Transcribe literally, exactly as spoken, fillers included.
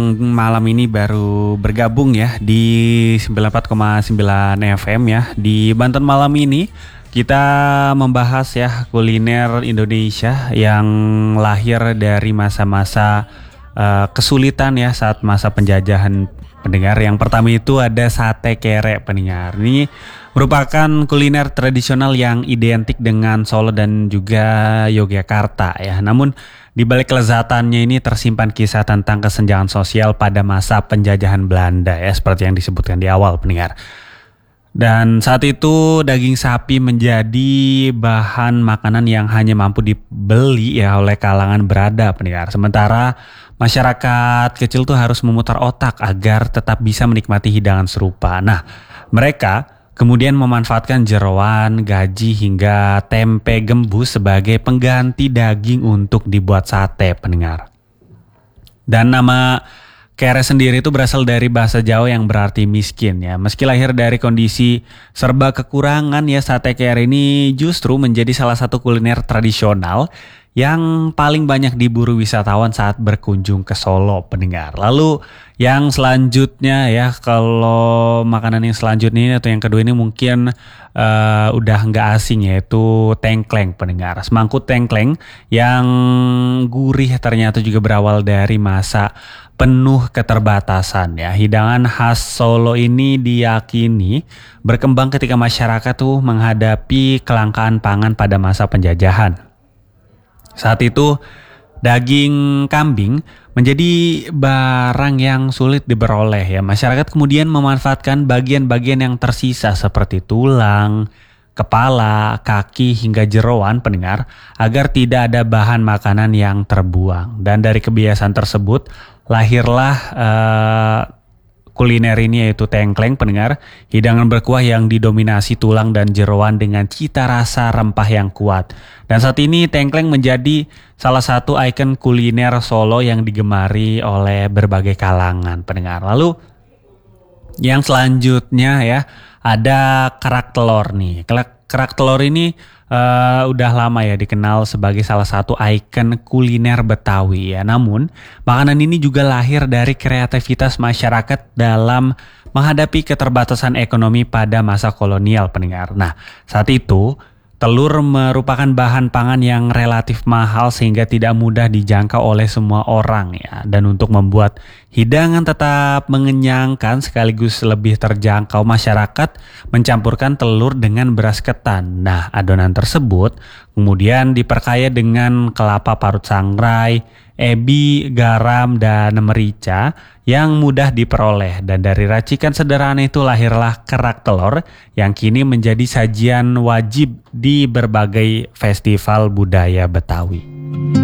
Malam ini baru bergabung ya di sembilan puluh empat koma sembilan F M ya. Di Banten malam ini kita membahas ya kuliner Indonesia yang lahir dari masa-masa uh, kesulitan ya saat masa penjajahan pendengar. Yang pertama itu ada sate kere pendengar. Ini merupakan kuliner tradisional yang identik dengan Solo dan juga Yogyakarta ya. Namun di balik kelezatannya ini tersimpan kisah tentang kesenjangan sosial pada masa penjajahan Belanda ya, seperti yang disebutkan di awal pendengar. Dan saat itu daging sapi menjadi bahan makanan yang hanya mampu dibeli ya oleh kalangan berada pendengar. Sementara masyarakat kecil tuh harus memutar otak agar tetap bisa menikmati hidangan serupa. Nah, mereka kemudian memanfaatkan jeroan, gaji hingga tempe gembus sebagai pengganti daging untuk dibuat sate pendengar. Dan nama kere sendiri itu berasal dari bahasa Jawa yang berarti miskin ya. Meski lahir dari kondisi serba kekurangan ya, sate kere ini justru menjadi salah satu kuliner tradisional yang paling banyak diburu wisatawan saat berkunjung ke Solo pendengar. Lalu yang selanjutnya ya, kalau makanan yang selanjutnya ini atau yang kedua ini mungkin uh, udah nggak asing, yaitu tengkleng pendengar. Semangkuk tengkleng yang gurih ternyata juga berawal dari masa penuh keterbatasan ya. Hidangan khas Solo ini diyakini berkembang ketika masyarakat tuh menghadapi kelangkaan pangan pada masa penjajahan. Saat itu daging kambing menjadi barang yang sulit diperoleh ya. Masyarakat kemudian memanfaatkan bagian-bagian yang tersisa seperti tulang, kepala, kaki hingga jeroan pendengar agar tidak ada bahan makanan yang terbuang. Dan dari kebiasaan tersebut lahirlah uh, kuliner ini, yaitu tengkleng pendengar, hidangan berkuah yang didominasi tulang dan jeroan dengan cita rasa rempah yang kuat. Dan saat ini tengkleng menjadi salah satu ikon kuliner Solo yang digemari oleh berbagai kalangan pendengar. Lalu yang selanjutnya ya, ada kerak telur nih. Kerak telur ini uh, udah lama ya dikenal sebagai salah satu ikon kuliner Betawi ya. Namun makanan ini juga lahir dari kreativitas masyarakat dalam menghadapi keterbatasan ekonomi pada masa kolonial pendengar. Nah, saat itu telur merupakan bahan pangan yang relatif mahal sehingga tidak mudah dijangkau oleh semua orang ya. Dan untuk membuat hidangan tetap mengenyangkan sekaligus lebih terjangkau, masyarakat mencampurkan telur dengan beras ketan. Nah, adonan tersebut kemudian diperkaya dengan kelapa parut sangrai, ebi, garam, dan merica yang mudah diperoleh. Dan dari racikan sederhana itu lahirlah kerak telur yang kini menjadi sajian wajib di berbagai festival budaya Betawi.